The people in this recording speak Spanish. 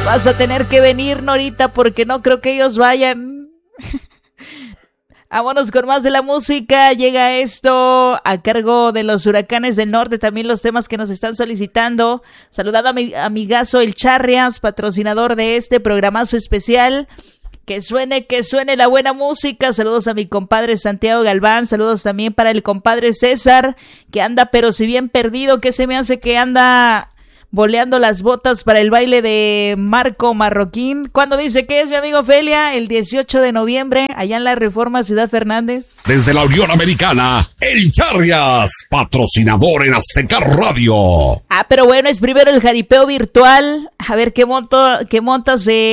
Vas a tener que venir, Norita, porque no creo que ellos vayan. Vámonos con más de la música. Llega esto a cargo de los Huracanes del Norte. También los temas que nos están solicitando. Saludando a mi amigazo El Charrias, patrocinador de este programazo especial. Que suene la buena música. Saludos a mi compadre Santiago Galván. Saludos también para el compadre César, que anda pero si bien perdido, que se me hace que anda boleando las botas para el baile de Marco Marroquín. ¿Cuándo dice que es, mi amigo Felia? El 18 de noviembre, allá en la Reforma Ciudad Fernández. Desde la Unión Americana, El Charrias, patrocinador en Azteca Radio. Pero bueno, es primero el jaripeo virtual. A ver qué montas